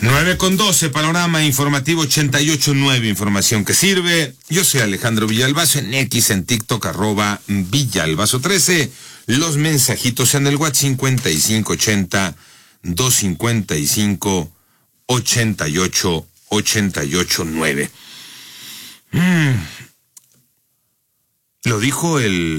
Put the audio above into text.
9:12, panorama informativo 88.9, información que sirve. Yo soy Alejandro Villalbazo, en X, en TikTok, @Villalbazo13. Los mensajitos en el WhatsApp 5580-255-8889. Lo dijo el